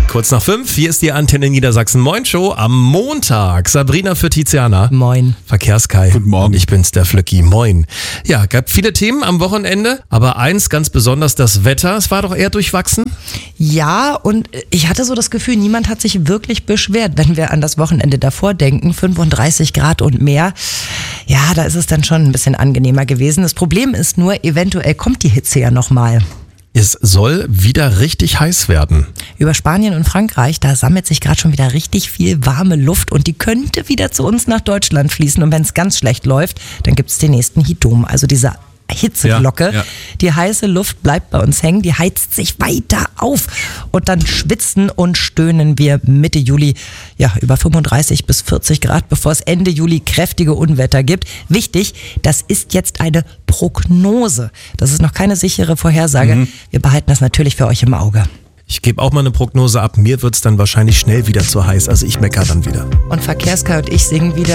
Kurz nach 5, hier ist die Antenne Niedersachsen Moin Show am Montag. Sabrina für Tiziana. Moin. Verkehrskai. Guten Morgen. Und ich bin's, der Flöcki. Moin. Ja, gab viele Themen am Wochenende, aber eins ganz besonders, das Wetter. Es war doch eher durchwachsen. Ja, und ich hatte so das Gefühl, niemand hat sich wirklich beschwert, wenn wir an das Wochenende davor denken. 35 Grad und mehr. Ja, da ist es dann schon ein bisschen angenehmer gewesen. Das Problem ist nur, eventuell kommt die Hitze ja nochmal. Es soll wieder richtig heiß werden. Über Spanien und Frankreich, da sammelt sich gerade schon wieder richtig viel warme Luft und die könnte wieder zu uns nach Deutschland fließen. Und wenn es ganz schlecht läuft, dann gibt es den nächsten Hitum, also diese Hitzeglocke. Ja. Die heiße Luft bleibt bei uns hängen, die heizt sich weiter auf und dann schwitzen und stöhnen wir Mitte Juli über 35 bis 40 Grad, bevor es Ende Juli kräftige Unwetter gibt. Wichtig, das ist jetzt eine Prognose. Das ist noch keine sichere Vorhersage. Wir behalten das natürlich für euch im Auge. Ich gebe auch mal eine Prognose ab. Mir wird's dann wahrscheinlich schnell wieder zu heiß. Also ich meckere dann wieder. Und Verkehrskai und ich singen wieder.